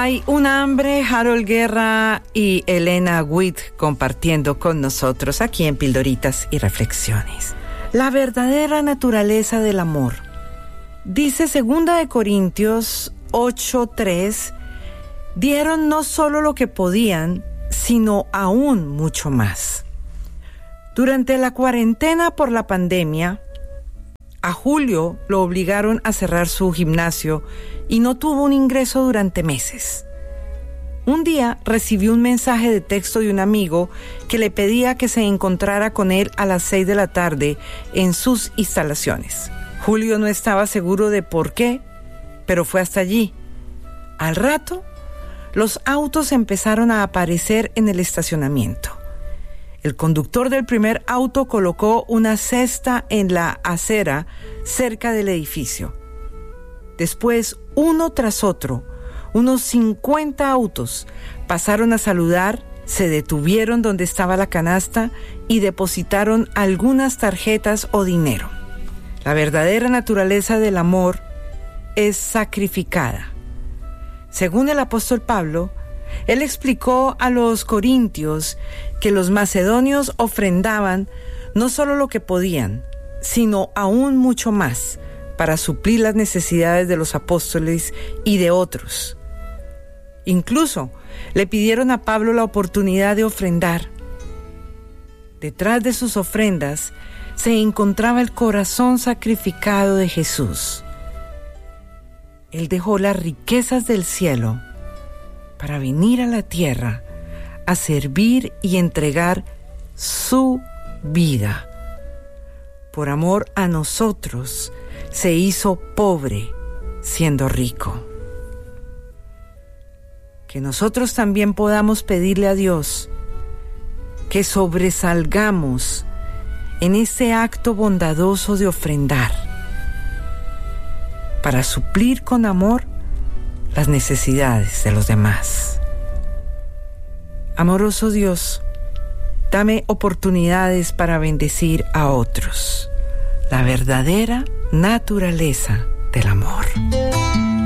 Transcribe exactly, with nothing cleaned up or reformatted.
Hay un hambre, Harold Guerra y Elena Witt compartiendo con nosotros aquí en Pildoritas y Reflexiones. La verdadera naturaleza del amor. Dice segunda de Corintios ocho tres, dieron no solo lo que podían, sino aún mucho más. Durante la cuarentena por la pandemia, a Julio lo obligaron a cerrar su gimnasio y no tuvo un ingreso durante meses. Un día recibió un mensaje de texto de un amigo que le pedía que se encontrara con él a las seis de la tarde en sus instalaciones. Julio no estaba seguro de por qué, pero fue hasta allí. Al rato, los autos empezaron a aparecer en el estacionamiento. El conductor del primer auto colocó una cesta en la acera cerca del edificio. Después, uno tras otro, unos cincuenta autos pasaron a saludar, se detuvieron donde estaba la canasta y depositaron algunas tarjetas o dinero. La verdadera naturaleza del amor es sacrificada. Según el apóstol Pablo, él explicó a los corintios que los macedonios ofrendaban no solo lo que podían, sino aún mucho más para suplir las necesidades de los apóstoles y de otros. Incluso le pidieron a Pablo la oportunidad de ofrendar. Detrás de sus ofrendas se encontraba el corazón sacrificado de Jesús. Él dejó las riquezas del cielo para venir a la tierra a servir y entregar su vida. Por amor a nosotros, se hizo pobre siendo rico. Que nosotros también podamos pedirle a Dios que sobresalgamos en ese acto bondadoso de ofrendar para suplir con amor las necesidades de los demás. Amoroso Dios, dame oportunidades para bendecir a otros. La verdadera naturaleza del amor.